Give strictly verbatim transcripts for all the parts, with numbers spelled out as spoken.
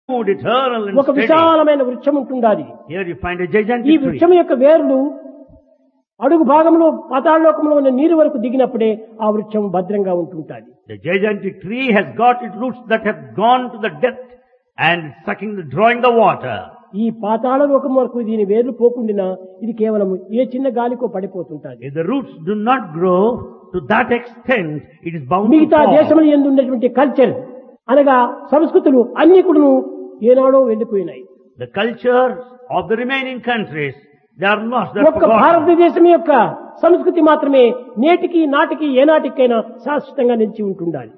eternal and ఒక steady. విశాలమైన వృక్షం ఉంటుండాలి. Here you find a ఈ gigantic tree. వృక్షం యొక్క వేర్లు అడుగు భాగంలో పాతాళలోకంలో ఉన్న నీరు వరకు దిగినప్పుడే ఆ వృక్షం భద్రంగా ఉంటుంటాది. The gigantic tree has got its roots that have gone to the depth and sucking, the, drawing the water. ఈ పాతాళ లోకం వరకు దీని వేర్లు పోకుండా ఇది కేవలం ఏ చిన్న గాలికో పడిపోతుంటాది. If the roots do not grow to that extent, it is bound to మిగతా fall. దేశంలో ఎందు ఉన్నటువంటి కల్చర్ అనగా సంస్కృతులు అన్ని కూడా ఏనాడో వెళ్ళిపోయినాయి. The cultures of the remaining countries, they are lost, they are ఒక్క forgotten. భారతదేశం యొక్క సంస్కృతి మాత్రమే నేటికి నాటికి ఏనాటికైనా శాశ్వతంగా నిలిచి ఉంటుండాలి.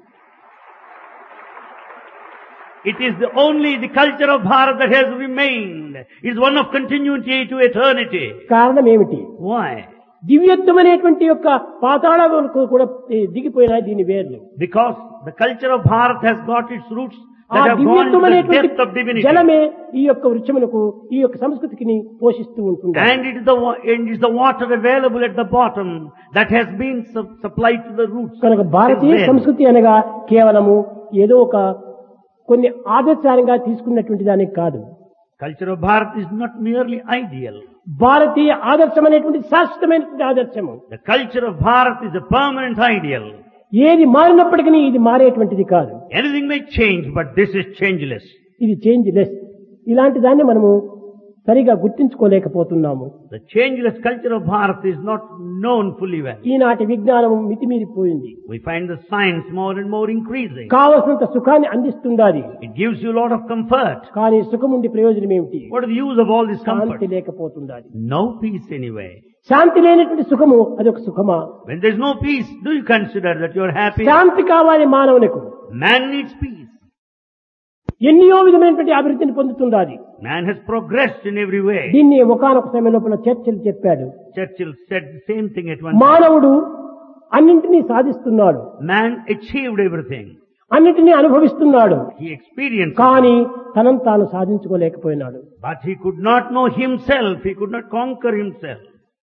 It is the only the culture of Bharat that has remained. It is one of continuity to eternity. కారణం ఏమిటి? Why? దివ్యత్వమైనటువంటి యొక్క పాతాళ వరకు కూడా దిగిపోయినాయి దీని వేర్లు. Because the culture of Bharat has got its roots ఆ that have gone to the depth of దివ్యత్వమైనటువంటి divinity. జలమే ఈ యొక్క వృక్షమునకు ఈ యొక్క సంస్కృతికి పోషిస్తూ ఉంటుంది. And it is the wa- and it is the water available at the bottom that has been su- supplied to the roots. కనుక భారతీయ Then, సంస్కృతి అనగా కేవలము ఏదో ఒక కొన్ని ఆదర్శాలుగా తీసుకున్నటువంటి దానికి కాదు. culture of Bharat is not merely ideal. భారతీయ ఆదర్శం అనేటువంటి శాశ్వతమైనటువంటి ఆదర్శము. The culture of Bharat is a permanent ideal. ఏది మారినప్పటికీ ఇది మారేటువంటిది కాదు. Anything may change, but this is changeless. ఇది చేంజ్ లెస్. ఇలాంటి దాన్ని మనము సరిగా గుర్తించుకోలేకపోతున్నాము. The changeless culture of Bharat is not known fully well. ఈనాటి విజ్ఞానం మితిమీరిపోయింది. We find the science more and more increasing. కావలసినంత సుఖాన్ని అందిస్తుండాలి. It gives you a lot of comfort. కానీ సుఖం ఉండి ప్రయోజనం ఏమిటి? What is the use of all this comfort? Shanti లేకపోతుండాలి. No peace anyway. శాంతి లేనటువంటి సుఖము అదొక సుఖమా? When there is no peace, do you consider that you are happy? శాంతి కావాలి మానవునికి. Man needs peace. ఎన్నో విధమైనటువంటి అభివృద్ధిని పొందుతుండాలి. Man has progressed in every way. దీన్ని ఒకానొక సమయం లోపల చర్చిల్ చెప్పాడు. Churchill said the same thing at one time. మానవుడు అన్నింటినీ సాధిస్తున్నాడు, Man achieved everything. అన్నింటినీ అనుభవిస్తున్నాడు, He experienced it. కానీ తనను తాను సాధించుకోలేకపోయినాడు. But he could not know himself. He could not conquer himself.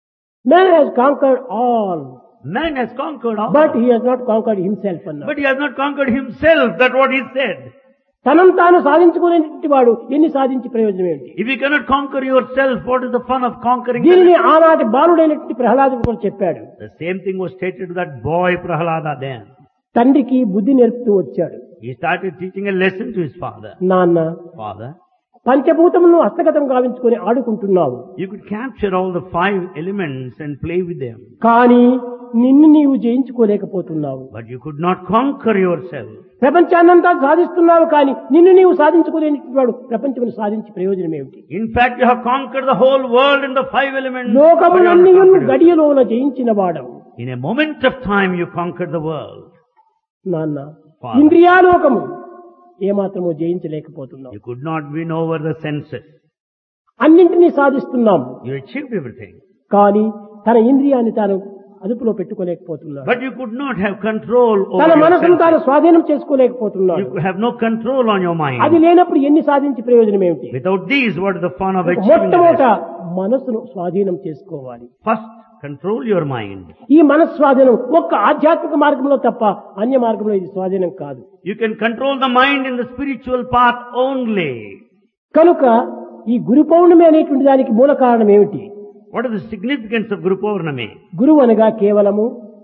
Man has conquered all, Man has conquered all. but he has not conquered himself అన్నాడు. But he has not conquered himself. That's what he said. తనను తాను సాధించుకునేటువంటి వాడు ఎన్ని సాధించి ప్రయోజనం ఏంటి? If you cannot conquer yourself, what is the fun of conquering దీనిని others? ఆనాటి బాలుడైనటువంటి ప్రహ్లాదుడు కూడా చెప్పాడు. The same thing was stated to that boy Prahalada then. తండ్రికి బుద్ధి నేర్పుతూ వచ్చాడు. He started teaching a lesson to his father. నాన్న, Father, పంచభూతములను హస్తగతం గావించుకొని ఆడుకుంటున్నావు, you could capture all the five elements and play with them. కానీ నిన్ను నీవు జయించుకోలేకపోతున్నావు. But you could not conquer yourself. ప్రపంచాన్నంతా సాధిస్తున్నావు, కానీ నిన్ను నీవు సాధించుకోలేనిటువంటి వాడు ప్రపంచమును సాధించి ప్రయోజనం ఏమిటి? In fact, you have conquered the whole world in the five elements. but you have not లోకములన్నీ conquered yourself. గడియలోన జయించిన వాడవు. In a moment of time, you conquered the world. నాన్న, Father. ఇంద్రియాలోకము ఏమాత్రమో జయించలేకపోతున్నావు. You could not win over the senses. అన్నింటినీ సాధిస్తున్నాం, You achieved everything. కానీ తన ఇంద్రియాన్ని తాను అదుపులో పెట్టుకోలేకపోతున్నాడు. But you could not have control over తన your మనసును తాను senses. స్వాధీనం చేసుకోలేకపోతున్నాడు. You have no control on your అది mind. లేనప్పుడు ఎన్ని సాధించి ప్రయోజనం ఏమిటి? Without these, what is the fun of achieving the మొట్టమొదట rest? మనసును స్వాధీనం చేసుకోవాలి. First, control your mind. ఈ మనస్ స్వాధీనం ఒక్క ఆధ్యాత్మిక మార్గంలో తప్ప అన్య మార్గంలో ఇది స్వాధీనం కాదు. You can control the mind in the spiritual path only. కనుక ఈ గురు పౌర్ణమి అనేటువంటి దానికి మూల కారణం ఏమిటి? What is the significance of Guru Purnami? గురువు అనగా కేవలము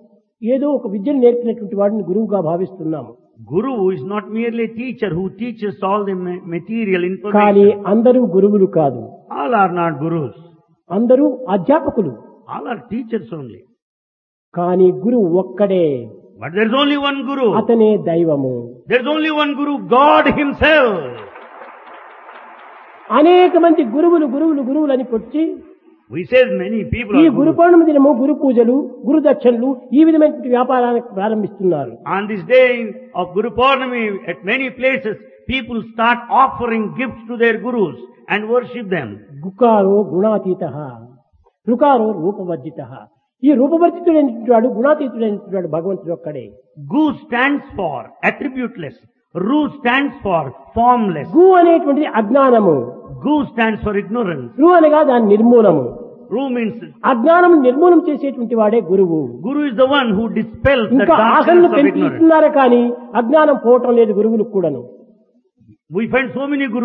ఏదో ఒక విద్యను నేర్పినటువంటి వాడిని గురువుగా భావిస్తున్నాము. Guru is not merely a teacher who teaches all the ma- material కానీ information. అందరూ గురువులు కాదు, All are not gurus. అందరూ అధ్యాపకులు. All are teachers only. కానీ గురువు ఒక్కడే, But there is only one Guru. అతనే దైవము. There is only one Guru, God Himself. అనేక మంది గురువులు గురువులు గురువులు అని పొచ్చి We say many people ఈ are గురు gurus. పౌర్ణమి దినము గురు పూజలు, గురు దక్షిణలు ఈ విధమైనటువంటి వ్యాపారానికి ప్రారంభిస్తున్నారు. On this day of Guru Purnami, at many places, people start offering gifts to their gurus and worship them. గుకారో గుణాతీత, రుకారో రూపవర్జిత. ఈ రూపవర్జితుడైనటువంటి వాడు, గుణాతీతుడైనటువంటి వాడు భగవంతుడు ఒక్కడే. Gu stands for attributeless. Ru stands for formless. గు అనేటువంటిది అజ్ఞానము, Gu stands for ignorance. రు అనగా దాని నిర్మూలము. Ru means అజ్ఞానం నిర్మూలం చేసేటువంటి వాడే గురువు. Guru is the one who dispels the ఇంకా ఆశలను darkness of ignorance. పెంచుతున్నారే కానీ అజ్ఞానం పోవటం లేదు గురువులకు కూడాను. We find so many gurus